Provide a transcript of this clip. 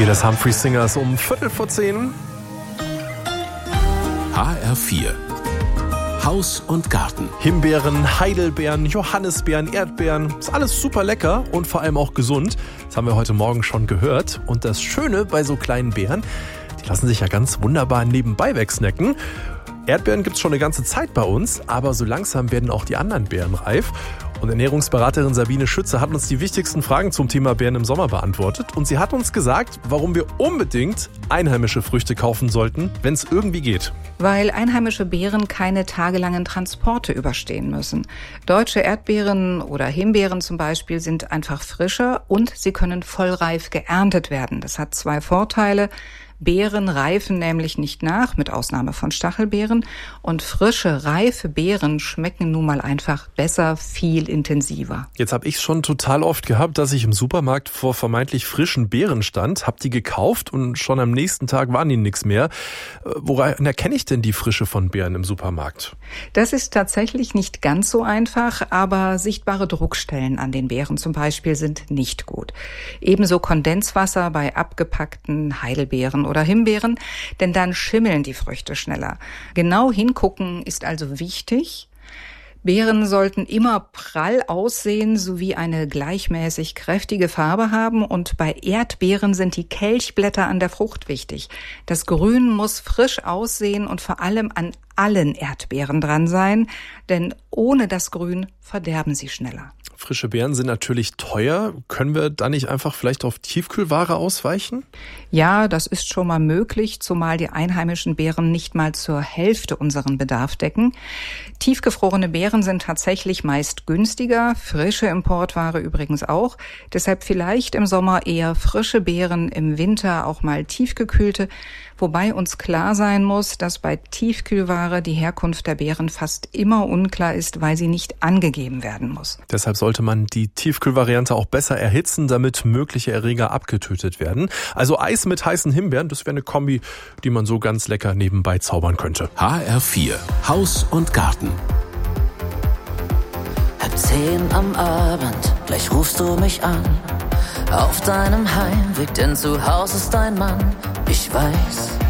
4 des Humphrey Singers um 9:15. HR4 Haus und Garten. Himbeeren, Heidelbeeren, Johannisbeeren, Erdbeeren. Ist alles super lecker und vor allem auch gesund. Das haben wir heute Morgen schon gehört. Und das Schöne bei so kleinen Beeren, die lassen sich ja ganz wunderbar nebenbei wegsnacken. Erdbeeren gibt es schon eine ganze Zeit bei uns, aber so langsam werden auch die anderen Beeren reif. Und Ernährungsberaterin Sabine Schütze hat uns die wichtigsten Fragen zum Thema Beeren im Sommer beantwortet. Und sie hat uns gesagt, warum wir unbedingt einheimische Früchte kaufen sollten, wenn es irgendwie geht. Weil einheimische Beeren keine tagelangen Transporte überstehen müssen. Deutsche Erdbeeren oder Himbeeren zum Beispiel sind einfach frischer und sie können vollreif geerntet werden. Das hat 2 Vorteile. Beeren reifen nämlich nicht nach, mit Ausnahme von Stachelbeeren. Und frische, reife Beeren schmecken nun mal einfach besser, viel intensiver. Jetzt habe ich es schon total oft gehabt, dass ich im Supermarkt vor vermeintlich frischen Beeren stand, habe die gekauft und schon am nächsten Tag waren die nichts mehr. Woran erkenne ich denn die Frische von Beeren im Supermarkt? Das ist tatsächlich nicht ganz so einfach, aber sichtbare Druckstellen an den Beeren zum Beispiel sind nicht gut. Ebenso Kondenswasser bei abgepackten Heidelbeeren oder Himbeeren, denn dann schimmeln die Früchte schneller. Genau hingucken ist also wichtig. Beeren sollten immer prall aussehen sowie eine gleichmäßig kräftige Farbe haben und bei Erdbeeren sind die Kelchblätter an der Frucht wichtig. Das Grün muss frisch aussehen und vor allem an allen Erdbeeren dran sein, denn ohne das Grün verderben sie schneller. Frische Beeren sind natürlich teuer. Können wir da nicht einfach vielleicht auf Tiefkühlware ausweichen? Ja, das ist schon mal möglich, zumal die einheimischen Beeren nicht mal zur Hälfte unseren Bedarf decken. Tiefgefrorene Beeren sind tatsächlich meist günstiger, frische Importware übrigens auch. Deshalb vielleicht im Sommer eher frische Beeren, im Winter auch mal tiefgekühlte. Wobei uns klar sein muss, dass bei Tiefkühlware die Herkunft der Beeren fast immer unklar ist, weil sie nicht angegeben werden muss. Deshalb sollte man die Tiefkühlvariante auch besser erhitzen, damit mögliche Erreger abgetötet werden. Also Eis mit heißen Himbeeren, das wäre eine Kombi, die man so ganz lecker nebenbei zaubern könnte. HR4 Haus und Garten. 9:30 am Abend, gleich rufst du mich an. Auf deinem Heimweg, denn zu Hause ist dein Mann. Ich weiß,